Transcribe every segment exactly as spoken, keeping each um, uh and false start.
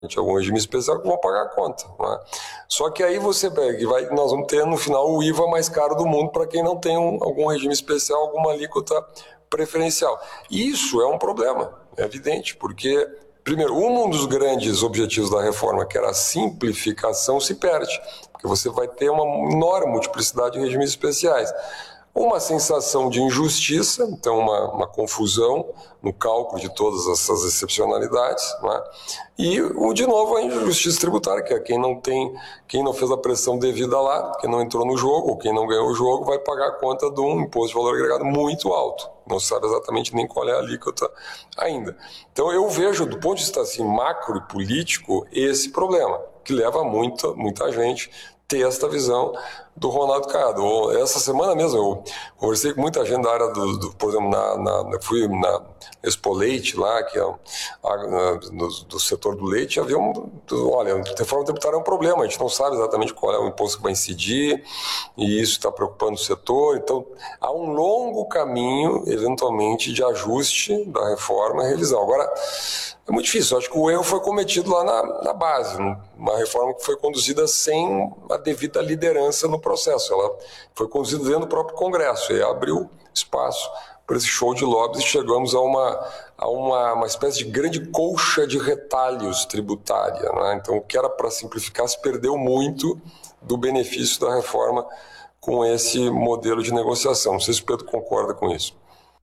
algum regime especial que vão pagar a conta. Né? Só que aí você pega e vai, nós vamos ter no final o I V A mais caro do mundo para quem não tem um, algum regime especial, alguma alíquota preferencial. Isso é um problema, é evidente, porque, primeiro, um dos grandes objetivos da reforma, que era a simplificação, se perde, porque você vai ter uma enorme multiplicidade de regimes especiais. Uma sensação de injustiça, então uma, uma confusão no cálculo de todas essas excepcionalidades, né? E, de novo, a injustiça tributária, que é quem não tem, quem não fez a pressão devida lá, quem não entrou no jogo, ou quem não ganhou o jogo, vai pagar a conta de um imposto de valor agregado muito alto. Não sabe exatamente nem qual é a alíquota ainda. Então eu vejo, do ponto de vista assim, macro e político, esse problema, que leva muita, muita gente ter esta visão do Ronaldo Caiado. Essa semana mesmo eu conversei com muita gente da área do, do por exemplo, na, na, fui na Expo Leite lá, que é a, a, do, do setor do leite, havia um, do, olha, a reforma tributária é um problema, a gente não sabe exatamente qual é o imposto que vai incidir, e isso está preocupando o setor, então há um longo caminho, eventualmente, de ajuste da reforma e revisão. Agora, é muito difícil, eu acho que o erro foi cometido lá na, na base, uma reforma que foi conduzida sem a devida liderança no processo, ela foi conduzida dentro do próprio Congresso e abriu espaço para esse show de lobbies e chegamos a uma, a uma, uma espécie de grande colcha de retalhos tributária, né? Então o que era para simplificar se perdeu muito do benefício da reforma com esse modelo de negociação. Não sei se o Pedro concorda com isso.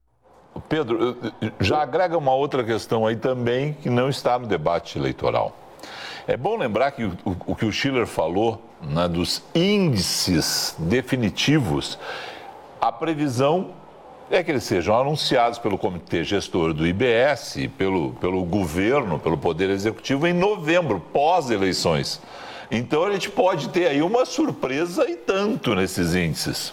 Pedro, já agrega uma outra questão aí também que não está no debate eleitoral. É bom lembrar que o, o que o Schiller falou, né, dos índices definitivos, a previsão é que eles sejam anunciados pelo Comitê Gestor do I B S, pelo, pelo governo, pelo Poder Executivo, em novembro, pós-eleições. Então a gente pode ter aí uma surpresa e tanto nesses índices.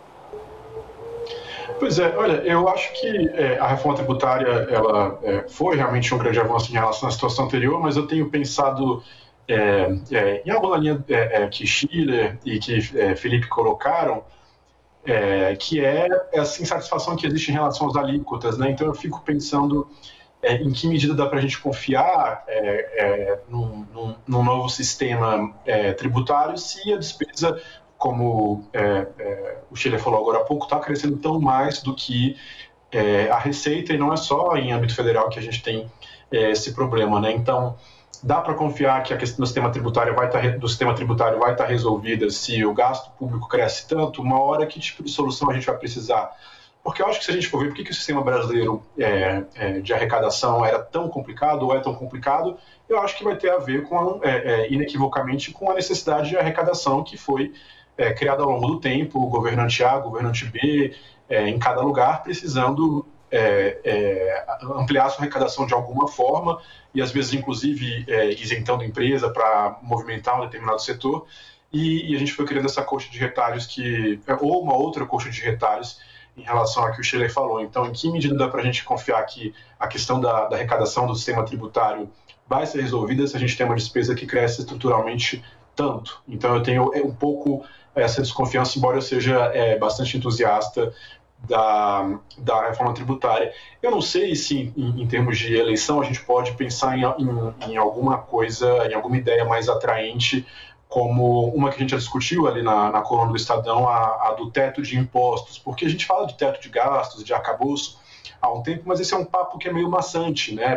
Pois é, olha, eu acho que é, a reforma tributária ela, é, foi realmente um grande avanço em relação à situação anterior, mas eu tenho pensado é, é, em alguma linha é, é, que Schiller e que é, Felipe colocaram, é, que é essa insatisfação que existe em relação às alíquotas, né? Então eu fico pensando é, em que medida dá para a gente confiar é, é, num, num, num novo sistema é, tributário se a despesa, como é, é, o Schiller falou agora há pouco, está crescendo tão mais do que é, a receita, e não é só em âmbito federal que a gente tem é, esse problema, né? Então, dá para confiar que a questão do sistema tributário vai estar, do sistema tributário vai estar resolvida se o gasto público cresce tanto? Uma hora, que tipo de solução a gente vai precisar? Porque eu acho que se a gente for ver por que, que o sistema brasileiro é, é, de arrecadação era tão complicado ou é tão complicado, eu acho que vai ter a ver, com, é, é, inequivocamente, com a necessidade de arrecadação que foi É, criado ao longo do tempo, o governante A, o governante B, é, em cada lugar, precisando é, é, ampliar a sua arrecadação de alguma forma, e às vezes, inclusive, é, isentando a empresa para movimentar um determinado setor, e, e a gente foi criando essa coxa de retalhos, que, ou uma outra coxa de retalhos, em relação ao que o Schiller falou. Então, em que medida dá para a gente confiar que a questão da, da arrecadação do sistema tributário vai ser resolvida se a gente tem uma despesa que cresce estruturalmente tanto? Então, eu tenho um pouco essa desconfiança, embora eu seja é, bastante entusiasta da, da reforma tributária. Eu não sei se, em, em termos de eleição, a gente pode pensar em, em, em alguma coisa, em alguma ideia mais atraente, como uma que a gente já discutiu ali na, na coluna do Estadão, a, a do teto de impostos, porque a gente fala de teto de gastos, de arcabouço há um tempo, mas esse é um papo que é meio maçante, né,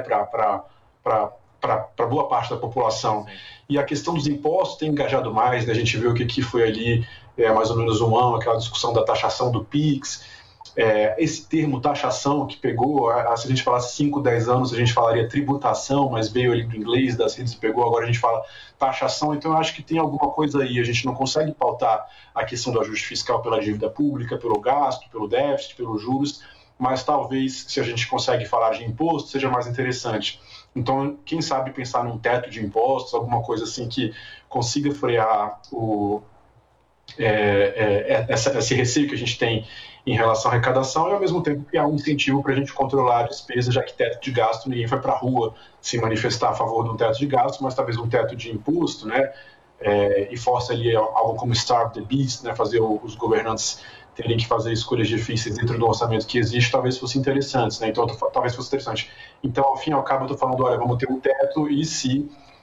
para boa parte da população. Sim. E a questão dos impostos tem engajado mais, né? A gente viu que aqui foi ali é, mais ou menos um ano, aquela discussão da taxação do PIX, é, esse termo taxação que pegou, se a gente falasse cinco, dez anos, a gente falaria tributação, mas veio ali do inglês, das redes pegou, agora a gente fala taxação, então eu acho que tem alguma coisa aí, a gente não consegue pautar a questão do ajuste fiscal pela dívida pública, pelo gasto, pelo déficit, pelos juros, mas talvez, se a gente consegue falar de imposto, seja mais interessante. Então, quem sabe pensar num teto de impostos, alguma coisa assim que consiga frear o, é, é, essa, esse receio que a gente tem em relação à arrecadação e, ao mesmo tempo, criar um incentivo para a gente controlar a despesa, já que teto de gasto, ninguém vai para a rua se manifestar a favor de um teto de gasto, mas talvez um teto de imposto, né? É, e força ali algo como Starve the Beast, né? Fazer os governantes terem que fazer escolhas difíceis dentro do orçamento que existe, talvez fosse interessante, né? Então, talvez fosse interessante. Então, ao fim e ao cabo, eu estou falando, olha, vamos ter um teto e se